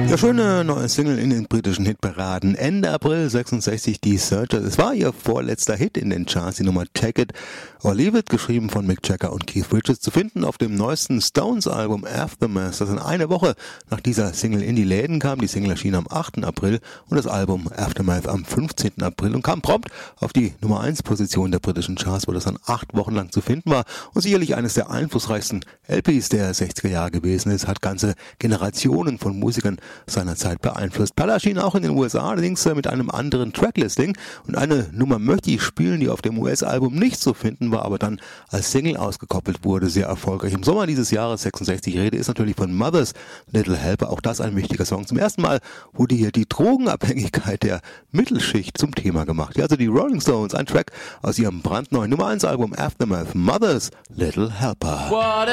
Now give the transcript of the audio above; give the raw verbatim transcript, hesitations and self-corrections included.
Ja, schöne neue Single in den britischen Hitparaden. Ende April sechsundsechzig, die Searchers. Es war ihr vorletzter Hit in den Charts, die Nummer Take It or Leave It, geschrieben von Mick Jagger und Keith Richards, zu finden auf dem neuesten Stones-Album Aftermath, das in einer Woche nach dieser Single in die Läden kam. Die Single erschien am achten April und das Album Aftermath am fünfzehnten April und kam prompt auf die Nummer eins Position der britischen Charts, wo das dann acht Wochen lang zu finden war und sicherlich eines der einflussreichsten L Ps der sechziger Jahre gewesen ist, hat ganze Generationen von Musikern seiner Zeit beeinflusst. Pal erschien auch in den U S A, allerdings mit einem anderen Tracklisting, und eine Nummer möchte ich spielen, die auf dem U S-Album nicht zu finden war, aber dann als Single ausgekoppelt wurde, sehr erfolgreich. Im Sommer dieses Jahres sechsundsechzig, Rede ist natürlich von Mother's Little Helper, auch das ein wichtiger Song. Zum ersten Mal wurde hier die Drogenabhängigkeit der Mittelschicht zum Thema gemacht. Ja, also die Rolling Stones, ein Track aus ihrem brandneuen Nummer eins Album Aftermath, Mother's Little Helper. What